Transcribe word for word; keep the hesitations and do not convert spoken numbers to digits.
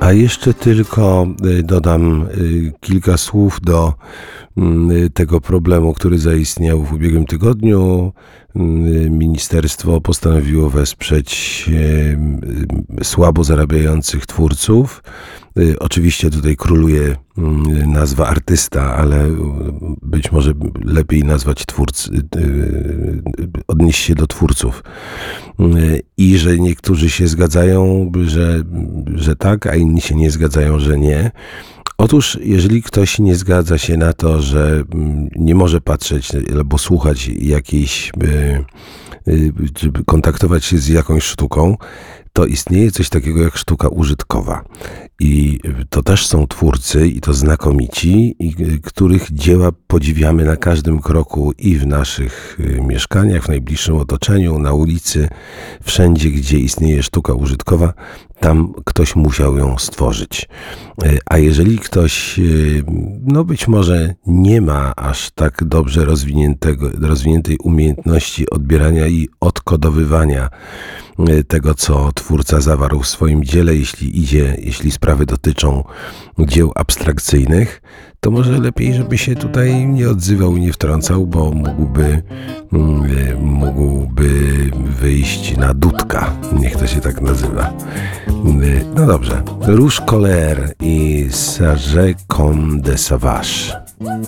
A jeszcze tylko y, dodam y, kilka słów do y, tego problemu, który zaistniał w ubiegłym tygodniu. Y, Ministerstwo postanowiło wesprzeć y, y, słabo zarabiających twórców. Y, Oczywiście tutaj króluje y, nazwa artysta, ale y, być może lepiej nazwać twórcy, y, y, odnieść się do twórców. Y, I że niektórzy się zgadzają, że, że tak, a inni się nie zgadzają, że nie. Otóż, jeżeli ktoś nie zgadza się na to, że nie może patrzeć albo słuchać jakiejś, czy kontaktować się z jakąś sztuką, to istnieje coś takiego jak sztuka użytkowa. I to też są twórcy, i to znakomici, i których dzieła podziwiamy na każdym kroku i w naszych mieszkaniach, w najbliższym otoczeniu, na ulicy, wszędzie, gdzie istnieje sztuka użytkowa, tam ktoś musiał ją stworzyć. A jeżeli ktoś, no być może nie ma aż tak dobrze rozwiniętego, rozwiniętej umiejętności odbierania i odkodowywania tego, co twórca zawarł w swoim dziele, jeśli idzie, jeśli sprawy dotyczą dzieł abstrakcyjnych, to może lepiej, żeby się tutaj nie odzywał i nie wtrącał, bo mógłby, mógłby wyjść na dudka. Niech to się tak nazywa. No dobrze. Rouge Colère i Sage comme des Sauvages.